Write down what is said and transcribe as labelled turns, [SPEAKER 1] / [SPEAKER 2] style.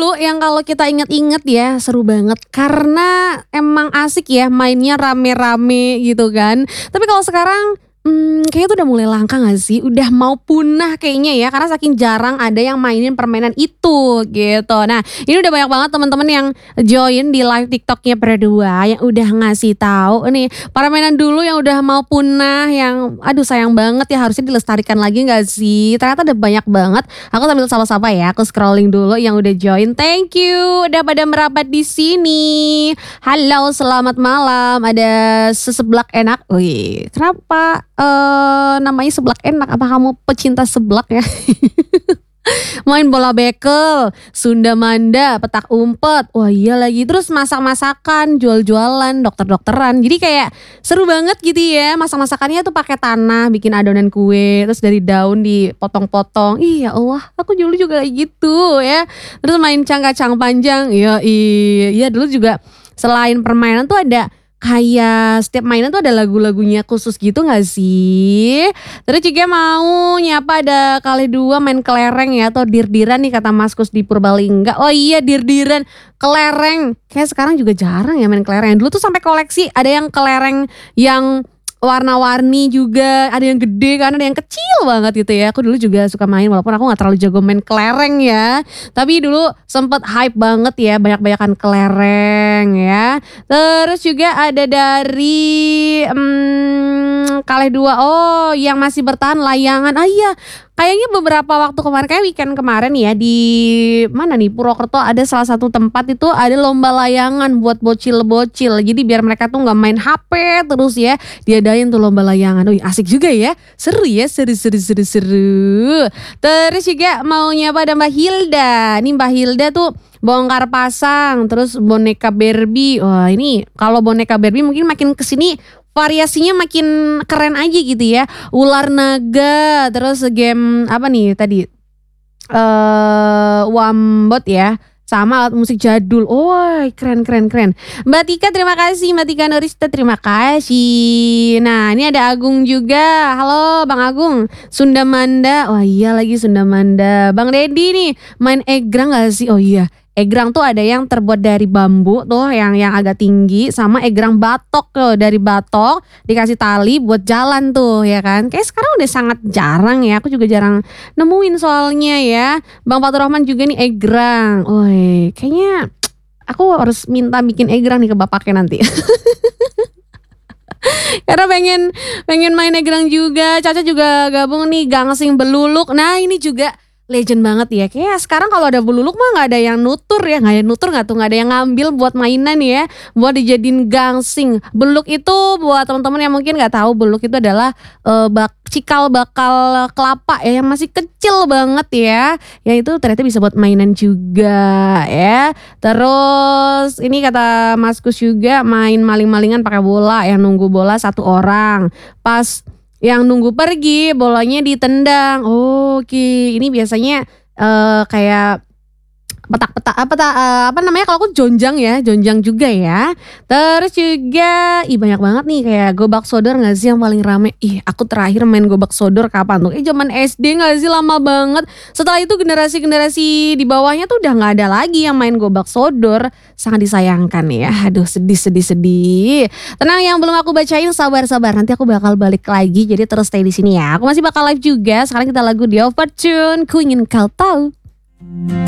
[SPEAKER 1] dulu yang kalau kita inget-inget ya seru banget karena emang asik ya mainnya rame-rame gitu kan. Tapi kalau sekarang kayaknya tuh udah mulai langka gak sih? Udah mau punah kayaknya ya karena saking jarang ada yang mainin permainan itu gitu. Nah ini udah banyak banget teman-teman yang join di live TikToknya Berdua yang udah ngasih tahu nih permainan dulu yang udah mau punah yang aduh sayang banget ya harusnya dilestarikan lagi gak sih? Ternyata ada banyak banget. Aku sambil sapa-sapa ya, aku scrolling dulu yang udah join. Thank you udah pada merapat di sini. Halo, selamat malam. Ada seseblak enak. Wih, kenapa namanya seblak enak? Apa kamu pecinta seblak ya? Main bola bekel, Sunda Manda, petak umpet. Wah iya lagi. Terus masak-masakan, jual-jualan, dokter-dokteran. Jadi kayak seru banget gitu ya. Masak-masakannya tuh pakai tanah, bikin adonan kue, terus dari daun dipotong-potong. Iya Allah, aku dulu juga kayak gitu ya. Terus main cangkacang panjang. Iya dulu juga selain permainan tuh ada kayak setiap mainan tuh ada lagu-lagunya khusus gitu gak sih? Terus juga mau nyapa ada kali dua main kelereng ya atau dir-diran nih kata Maskus di Purbalingga. Oh iya dir-diran, kelereng. Kayak sekarang juga jarang ya main kelereng. Dulu tuh sampai koleksi ada yang kelereng yang warna-warni juga, ada yang gede kan, ada yang kecil banget gitu ya. Aku dulu juga suka main walaupun aku gak terlalu jago main kelereng ya. Tapi dulu sempet hype banget ya, banyak-banyakan kelereng ya. Terus juga ada dari Kaleh dua, oh yang masih bertahan layangan. Ah iya, kayaknya beberapa waktu kemarin, kayak weekend kemarin ya di mana nih Purwokerto ada salah satu tempat itu ada lomba layangan buat bocil-bocil. Jadi biar mereka tuh nggak main HP terus ya, diadain tuh lomba layangan. Wih asik juga ya, seru ya, seru. Terus juga mau nyapa ada Mbak Hilda. Nih Mbak Hilda tuh bongkar pasang, terus boneka Barbie. Wah ini kalau boneka Barbie mungkin makin kesini variasinya makin keren aja gitu ya. Ular naga, terus game apa nih tadi? Wambot ya. Sama alat musik jadul. Oh keren. Mbak Tika terima kasih. Mbak Tika Norista terima kasih. Nah ini ada Agung juga. Halo Bang Agung. Sunda Manda. Wah iya lagi Sunda Manda. Bang Dedi nih main egrang gak sih? Oh iya. Egrang tuh ada yang terbuat dari bambu tuh yang agak tinggi, sama egrang batok tuh dari batok dikasih tali buat jalan tuh ya kan. Kayak sekarang udah sangat jarang ya, aku juga jarang nemuin soalnya ya. Bang Fatur Rahman juga nih egrang. Woi, kayaknya aku harus minta bikin egrang nih ke bapaknya nanti. Karena pengen main egrang juga. Caca juga gabung nih gangsing beluluk. Nah ini juga legend banget ya. Kayak sekarang kalau ada beluluk mah nggak ada yang nutur ya, nggak ada nutur nggak tuh, nggak ada yang ngambil buat mainan ya, buat dijadiin gangsing. Beluk itu buat teman-teman yang mungkin nggak tahu, beluk itu adalah cikal bakal kelapa ya yang masih kecil banget ya. Yang itu ternyata bisa buat mainan juga ya. Terus ini kata Maskus juga main maling-malingan pakai bola, yang nunggu bola satu orang. Pas yang nunggu pergi bolanya ditendang. Oke, ini biasanya kayak petak-petak apa namanya kalau aku jonjang ya, jonjang juga ya. Terus juga banyak banget nih kayak gobak sodor nggak sih yang paling rame. Aku terakhir main gobak sodor kapan tuh? Zaman SD nggak sih, lama banget. Setelah itu generasi di bawahnya tuh udah nggak ada lagi yang main gobak sodor. Sangat disayangkan ya. Aduh sedih. Tenang yang belum aku bacain, sabar. Nanti aku bakal balik lagi. Jadi terus stay di sini ya. Aku masih bakal live juga. Sekarang kita lagu di Overtune. Ku ingin kau tahu.